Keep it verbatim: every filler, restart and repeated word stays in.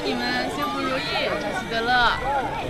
你们幸福如意，喜喜得乐。